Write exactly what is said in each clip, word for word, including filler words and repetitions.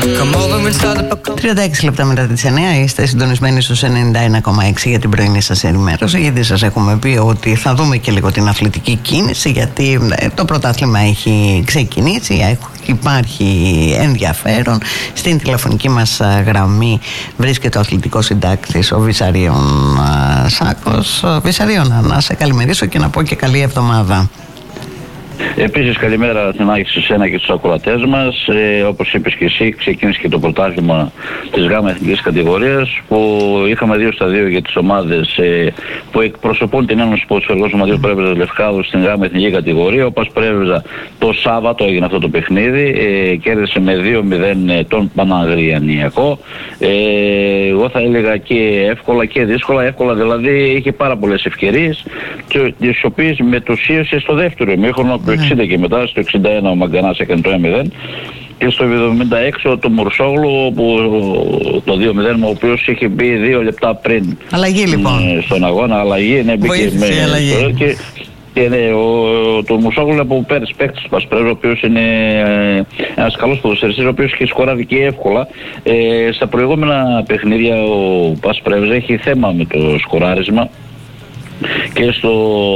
τριάντα έξι λεπτά μετά τις εννιά είστε συντονισμένοι στους ενενήντα ένα κόμμα έξι για την πρωινή σας ενημέρωση, γιατί σας έχουμε πει ότι θα δούμε και λίγο την αθλητική κίνηση, γιατί το πρωτάθλημα έχει ξεκινήσει, υπάρχει ενδιαφέρον. Στην τηλεφωνική μας γραμμή βρίσκεται ο αθλητικός συντάκτης ο Βυσαρίων Σάκος. Βυσαρίων, να σε καλημερίσω και να πω και καλή εβδομάδα. Επίσης καλημέρα την Άκη σε σένα και στους ακροατές μας. Ε, όπως είπες και εσύ, ξεκίνησε και το πρωτάθλημα της ΓΑΜΑ εθνικής κατηγορίας, που είχαμε δύο στα δύο για τις ομάδες ε, που εκπροσωπούν την Ένωση Ποδοσφαιρικών Σωματείων Πρέβεζας Λευκάδου στην ΓΑΜΑ εθνική κατηγορία. Ο ΠΑΣ Πρέβεζα το Σάββατο έγινε αυτό το παιχνίδι, ε, κέρδισε με δύο μηδέν ε, τον Παναγριανιακό. Ε, εγώ θα έλεγα και εύκολα και δύσκολα. Εύκολα δηλαδή, είχε πάρα πολλές ευκαιρίες, τις οποίες μετουσίασε στο δεύτερο ημίχρονο. Το εξήντα και μετά, στο εξήντα ένα ο Μαγκανάς έκανε το ένα μηδέν και στο εβδομήντα έξι το Μουρσόγλου, που το δύο μηδέν, ο οποίος είχε μπει δύο λεπτά πριν. Αλλαγή λοιπόν. Στον αγώνα, αλλαγή, ναι, μπήκε με αλλαγή. Και, και ναι, ο, το Μουρσόγλου είναι από πέρυσι παίκτης του ΠΑΣ Πρέβεζα, ο οποίος είναι ε, ένας καλός ποδοσφαιριστής, ο οποίος έχει σκοράρει και εύκολα. Ε, στα προηγούμενα παιχνίδια ο ΠΑΣ Πρέβεζα έχει θέμα με το σκοράρισμα. Και στο,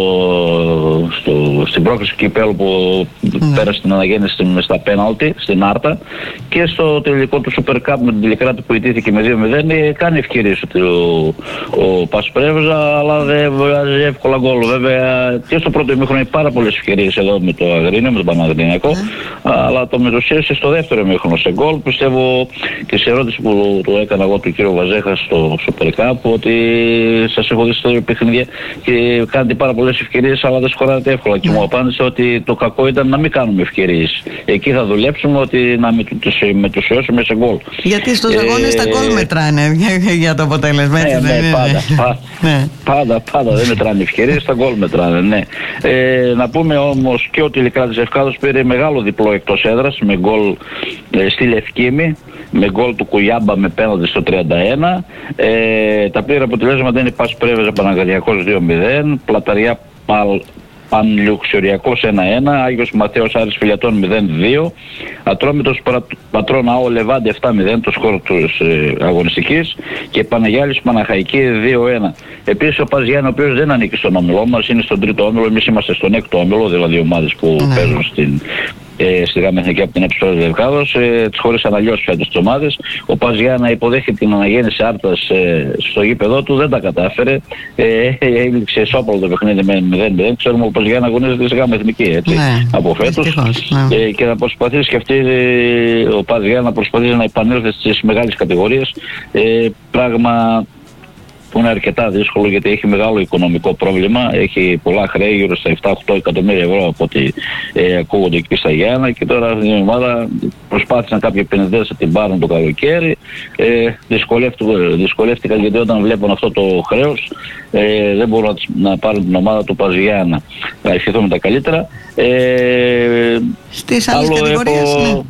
στο, στην πρόκριση του κυπέλλου που mm. πέρασε την αναγέννηση στα πέναλτι, στην Άρτα, και στο τελικό του Super Cup με την Τηλικράτη που ιτήθηκε με δύο μηδέν, κάνει ευκαιρίες ο, ο ΠΑΣ Πρέβεζα, αλλά δεν βγάζει εύκολα γκολ. Βέβαια και στο πρώτο ημίχρονο έχει πάρα πολλές ευκαιρίες εδώ με το Αγρίνιο, με τον Παναγρινιακό, mm. αλλά το μετουσίασε στο δεύτερο ημίχρονο σε γκολ. Πιστεύω και σε ερώτηση που το έκανα εγώ του κύριο Βαζέχα στο Super Cup, ότι σας έχω δει στο παιχνίδια και κάνετε πάρα πολλές ευκαιρίες, αλλά δεν σκοράρετε εύκολα. Mm. Και μου απάντησε ότι το κακό ήταν να μην κάνουμε ευκαιρίες. Εκεί θα δουλέψουμε, ότι να μετουσιώσουμε σε γκολ. Γιατί στους αγώνες ε, τα γκολ μετράνε για το αποτέλεσμα. Ναι, ναι, ναι, πάντα, ναι. Πά, ναι. πάντα, πάντα δεν μετράνε ευκαιρίες, τα γκολ μετράνε, ναι. Ε, να πούμε όμως και ο Τηλικράτης Λευκάδος πήρε μεγάλο διπλό εκτός έδρας με γκολ ε, στη Λευκήμη, με γκολ του Κουιάμπα με πέναλτι στο τριάντα ένα. Ε, τα πλήρη αποτελέσματα είναι ΠΑΣ Πρέβεζα Παναγαλιακός δύο μηδέν, Πλαταριά Παλ, Πανλιουξιοριακός ένα ένα, Άγιος Ματέος Άρης Φιλιατών μηδέν δύο, Ατρόμητος Πατρών ΑΟ Λεβάντη επτά μηδέν το σκορ της ε, αγωνιστικής, και Παναγιάλης Παναχαϊκή δύο ένα. Επίσης ο ΠΑΣ Γιάννη, ο οποίος δεν ανήκει στον όμιλό μας, είναι στον τρίτο όμιλο, εμείς είμαστε στον έκτο όμιλο, δηλαδή ομάδες που mm. παίζουν στην Ε, στη ΓΑΜΑ εθνική από την ΕΠΣ Λευκάδος, ε, τις χωρίς αναλλιώς φέτος τις ομάδες. Ο ΠΑΣ Γιάννα υποδέχεται την αναγέννηση Άρτας ε, στο γήπεδό του, δεν τα κατάφερε. Ε, έληξε ισόπαλο το παιχνίδι με μηδέν μηδέν. Ξέρουμε ότι ο ΠΑΣ Γιάννα αγωνίζεται στη ΓΑΜΑ εθνική, έτσι, ναι, από φέτος. Ναι. Ε, και να προσπαθήσει και αυτή ε, ο ΠΑΣ Γιάννα να προσπαθήσει να επανέλθει στις μεγάλες κατηγορίες. Ε, πράγμα που είναι αρκετά δύσκολο, γιατί έχει μεγάλο οικονομικό πρόβλημα, έχει πολλά χρέη, γύρω στα επτά οκτώ εκατομμύρια ευρώ από ό,τι ε, ακούγονται εκεί στα Γιάννα, και τώρα την ομάδα προσπάθησαν κάποιοι επενδυτές να την πάρουν το καλοκαίρι, ε, δυσκολεύτηκαν γιατί όταν βλέπουν αυτό το χρέος ε, δεν μπορούν να, να πάρουν την ομάδα του ΠΑΣ Γιάννα. Να ευχηθούμε τα καλύτερα. Ε, Στις άλλες κατηγορίες, έχω... ναι.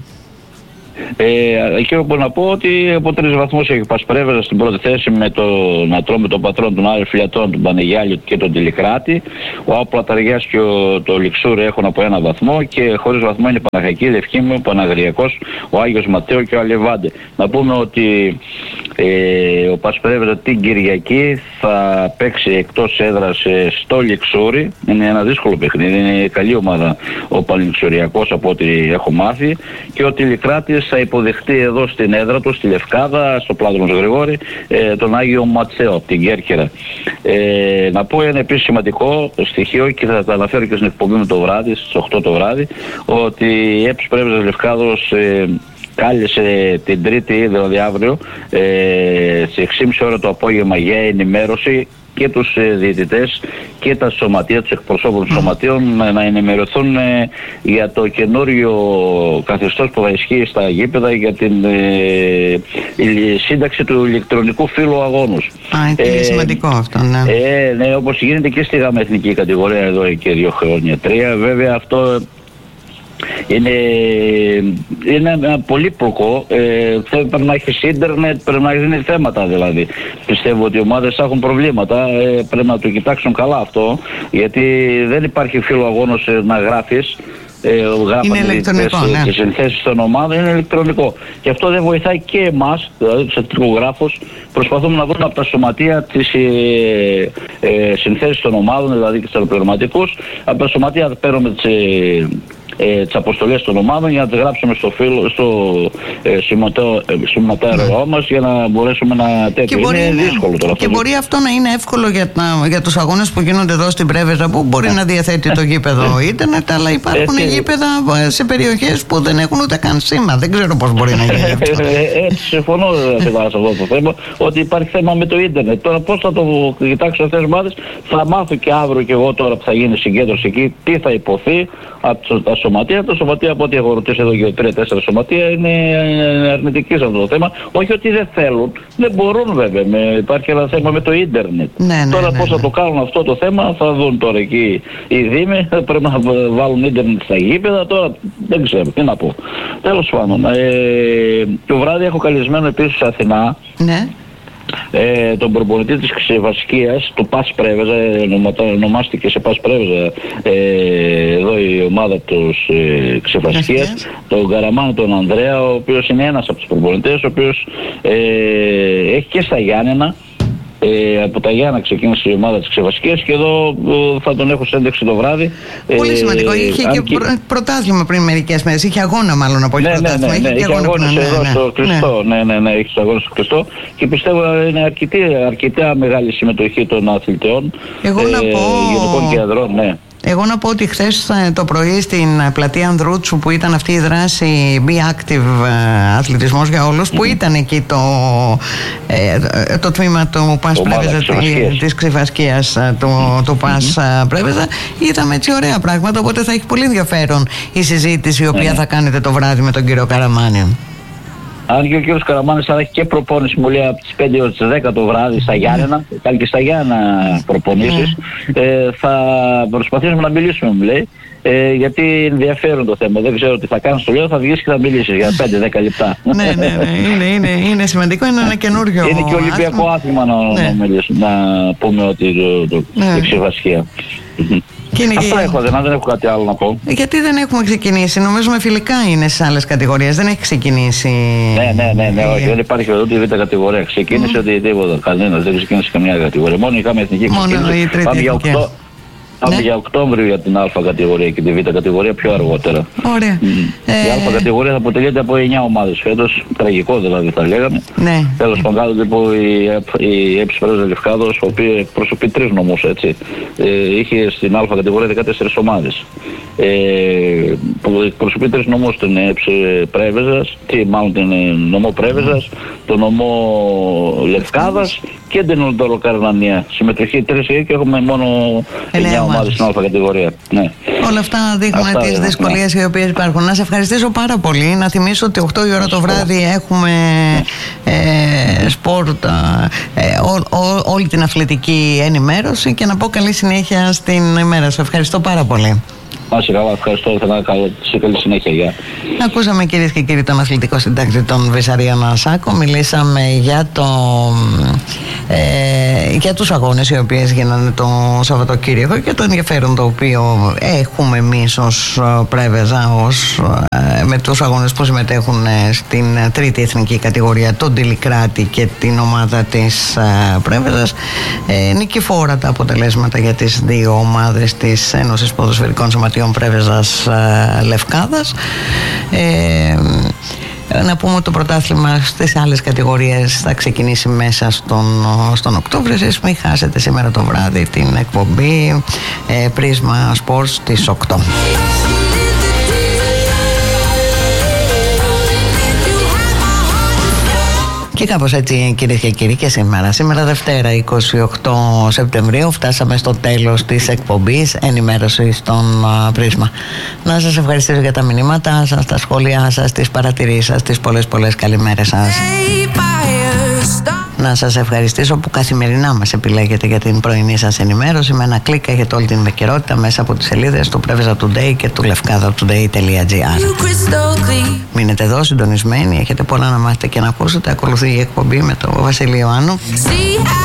Ε, εκεί μπορώ να πω ότι από τρεις βαθμούς έχει ΠΑΣ Πρέβεζα στην πρώτη θέση με τον Ατρόμητο Πατρών, τον Άρη Φιλιατών, τον Πανεγιάλιο και τον Τηλικράτη. Ο ΑΟ Πλαταριάς και ο, το Λιξούρ έχουν από ένα βαθμό, και χωρίς βαθμό είναι Παναχαϊκή, Λευκήμη, ο Παναγριακός, ο Άγιος Ματέο και ο Αλεβάντε. Να πούμε ότι ε, ο ΠΑΣ Πρέβεζα την Κυριακή θα παίξει εκτός έδρας ε, στο Λιξούρι. Είναι ένα δύσκολο παιχνίδι, είναι καλή ομάδα ο Πανλιξουριακός από ό,τι έχω μάθει, και ο Τηλικράτης θα υποδεχτεί εδώ στην έδρα του, στη Λευκάδα, στο Πλάτωνος Γρηγόρη, ε, τον Άγιο Ματσέο, την Κέρκυρα. Ε, να πω ένα επίσης σημαντικό στοιχείο, και θα τα αναφέρω και στην εκπομπή μου το βράδυ, στις οκτώ το βράδυ, ότι η ΕΠΣ Πρέβεζας Λευκάδος ε, κάλεσε την Τρίτη, δηλαδή αύριο, ε, στις έξι και μισή ώρα το απόγευμα για ενημέρωση και τους ε, διαιτητές και τα σωματεία, τους εκπροσώπους των σωματείων, να ενημερωθούν ε, για το καινούριο καθεστώς που θα ισχύει στα γήπεδα για την ε, η σύνταξη του ηλεκτρονικού φύλου αγώνους. Α, είναι ε, σημαντικό αυτό, ναι. Ε, ναι, όπως γίνεται και στη ΓΑΜΑ εθνική κατηγορία εδώ και δύο χρόνια, τρία. Βέβαια αυτό είναι, είναι ένα πολύπλοκο, ε, πρέπει να έχεις ίντερνετ, πρέπει να έχεις θέματα δηλαδή. Πιστεύω ότι οι ομάδες έχουν προβλήματα, ε, πρέπει να το κοιτάξουν καλά αυτό, γιατί δεν υπάρχει φύλλο αγώνος ε, να γράφεις. ε, γράφανε ναι. τις συνθέσεις των ομάδων, είναι ηλεκτρονικό. Και αυτό δεν βοηθάει και εμάς, δηλαδή τους τυπογράφους, προσπαθούμε να βρούμε από τα σωματεία τις ε, ε, συνθέσεις των ομάδων, δηλαδή και τους αεροπληρωματικούς. Από τα σωματεία παίρνουμε τις ε, Ε, τις αποστολές των ομάδων για να τις γράψουμε στο, φύλλο, στο ε, σηματάριό mm. μας για να μπορέσουμε να τέτοιο. Είναι μπορεί, δύσκολο τώρα. Και αυτό μπορεί αυτό να είναι εύκολο για, τα, για τους αγώνες που γίνονται εδώ στην Πρέβεζα, που μπορεί να διαθέτει το γήπεδο ίντερνετ, αλλά υπάρχουν έτσι, γήπεδα σε περιοχές που δεν έχουν ούτε καν σήμα. Δεν ξέρω πώς μπορεί να γίνει αυτό. Έτσι συμφωνώ σε αυτό το θέμα, ότι υπάρχει θέμα με το ίντερνετ. Τώρα πώς θα το κοιτάξω αυτές τις ομάδες, θα μάθω και αύριο και εγώ τώρα που θα γίνει συγκέντρωση εκεί, τι θα υποθεί από τα σωματεία. Τα σωματεία, από ό,τι έχω ρωτήσει εδώ και τρία-τέσσερα σωματεία, είναι αρνητικοί σε αυτό το θέμα. Όχι ότι δεν θέλουν, δεν μπορούν βέβαια. Με, υπάρχει ένα θέμα με το ίντερνετ. Ναι, ναι, τώρα ναι, πώς ναι. θα το κάνουν αυτό το θέμα, θα δουν τώρα εκεί οι Δήμοι. Πρέπει να βάλουν ίντερνετ στα γήπεδα. Τώρα δεν ξέρω, τι να πω. Τέλος πάντων, ε, το βράδυ έχω καλεσμένο επίσης σε Αθηνά. Ναι. Ε, τον προπονητή της Ξεβασκίας, του Πας Πρέβεζα, ονομάστηκε σε Πας Πρέβεζα ε, εδώ η ομάδα τους ε, Ξεβασκίας, τον Καραμάνο τον Ανδρέα, ο οποίος είναι ένας από τους προπονητές, ο οποίος ε, έχει και στα Γιάννενα. Ε, από τα Γιάννα ξεκίνησε η ομάδα της Ξεβασκίας και εδώ ε, θα τον έχω σέντεξη το βράδυ. Πολύ ε, σημαντικό. Είχε και, και προ, πρωτάθλημα πριν μερικές μέρες. Είχε αγώνα μάλλον από εκεί. Ναι, ναι, ναι, ναι, ναι. Είχε αγώνες ναι, εδώ ναι, στο Χριστό. Ναι, ναι, ναι, ναι, είχε αγώνες στο Χριστό. Και πιστεύω είναι αρκετή, αρκετά μεγάλη συμμετοχή των αθλητών. Εγώ ε, να πω... γενικών και ανδρών, ναι. Εγώ να πω ότι χθες το πρωί στην πλατεία Ανδρούτσου που ήταν αυτή η δράση Be Active αθλητισμός για όλους, που ήταν εκεί το, ε, το τμήμα του Πας Πρέβεζα της Ξεβασκίας του, του Πας mm-hmm. Πρέβεζα, είδαμε έτσι ωραία πράγματα, οπότε θα έχει πολύ ενδιαφέρον η συζήτηση η οποία mm-hmm. θα κάνετε το βράδυ με τον κύριο Καραμάνη. Αν και ο κύριος Καραμάνης θα έχει και προπόνηση, μου λέει, από τις πέντε έως τις δέκα το βράδυ στα Γιάννενα, mm. κάνει και στα Γιάννενα προπονήσεις, mm. ε, θα προσπαθήσουμε να μιλήσουμε, μου λέει, ε, γιατί ενδιαφέρον το θέμα. Δεν ξέρω τι θα κάνεις, το λέω, θα βγεις και θα μιλήσεις για πέντε δέκα λεπτά. ναι, ναι, ναι, είναι, είναι, είναι σημαντικό, είναι ένα καινούριο είναι και Ολυμπιακό άθλημα να, ναι. να, να πούμε ότι το, το, ναι. το Ξεβασκία. Αυτά έχω, δεν, δεν έχω κάτι άλλο να πω. Γιατί δεν έχουμε ξεκινήσει, νομίζουμε φιλικά είναι σε άλλες κατηγορίες, δεν έχει ξεκινήσει. Ναι, ναι, ναι, ναι, όχι, δεν υπάρχει ούτε β' κατηγορία. Ξεκίνησε ότι τίποτα, κανένας δεν ξεκίνησε καμιά κατηγορία. Μόνο η ΚΑΜ Εθνική ξεκίνησε. Πάμε για οκτώ. Πάμε ναι. για Οκτώβριο για την Α κατηγορία και τη Β κατηγορία πιο αργότερα. Ωραία. Mm. Ε... Η Α κατηγορία θα αποτελείται από εννιά ομάδες φέτος. Τραγικό δηλαδή θα λέγαμε. Ναι. Τέλος πάντων, λοιπόν, η ΕΠΣ Πρέβεζα Λευκάδος, ο οποίος εκπροσωπεί τρεις νομούς, έτσι. Ε, είχε στην Α κατηγορία δεκατέσσερις ομάδες. Ε, εκπροσωπεί τρεις νομούς, την ΕΠΣ Πρέβεζας, τι, μάλλον την νομό Πρέβεζας, τον νομό Λευκάδας και την Ορδολοκαρνανία. Συμμετοχή τρεις και έχουμε μόνο εννιά ομάδες στην Α κατηγορία. Ναι. Όλα αυτά δείχνουν τις δυσκολίες ναι. οι οποίες υπάρχουν. Να σε ευχαριστήσω πάρα πολύ. Να θυμίσω ότι οκτώ η ώρα το βράδυ έχουμε ε, σπορτ, ε, ό, ό, όλη την αθλητική ενημέρωση και να πω καλή συνέχεια στην ημέρα σου. Ευχαριστώ πάρα πολύ. Άσε καλά, ευχαριστώ. Θα σε καλή συνέχεια. Γεια. Ακούσαμε κυρίες και κύριοι τον αθλητικό συντάκτη τον Βυσαρίωνα Σάκο. Μιλήσαμε για, το, ε, για τους αγώνες οι οποίες γίνανε το Σαββατοκύριακο και το ενδιαφέρον το οποίο έχουμε εμείς ως Πρέβεζα, ως, ε, με τους αγώνες που συμμετέχουν στην τρίτη εθνική κατηγορία, τον Τιλικράτη και την ομάδα της ε, Πρέβεζας. Ε, νικηφόρα τα αποτελέσματα για τις δύο ομάδες της Ένωσης Ποδοσφαιρικών Σωματείων Πρέβεζας ε, Λευκάδας. Ε, να πούμε ότι το πρωτάθλημα στις άλλες κατηγορίες θα ξεκινήσει μέσα στον, στον Οκτώβριο. Εσείς μην χάσετε σήμερα το βράδυ την εκπομπή ε, Πρίσμα Sports στις οκτώ. Και κάπως έτσι κυρίες και κύριοι και σήμερα, σήμερα Δευτέρα εικοστή ογδόη Σεπτεμβρίου, φτάσαμε στο τέλος της εκπομπής ενημέρωσης στον Πρίσμα. Να σας ευχαριστήσω για τα μηνύματά σας, τα σχόλιά σας, τις παρατηρήσεις σας, τις πολλές πολλές καλημέρες σας. Να σας ευχαριστήσω που καθημερινά μας επιλέγετε για την πρωινή σας ενημέρωση. Με ένα κλικ έχετε όλη την επικαιρότητα μέσα από τις σελίδες του Preveza Today και του λευκάδα today τελεία gr. Μείνετε εδώ συντονισμένοι, έχετε πολλά να μάθετε και να ακούσετε. Ακολουθεί η εκπομπή με τον Βασίλη Ιωάννου.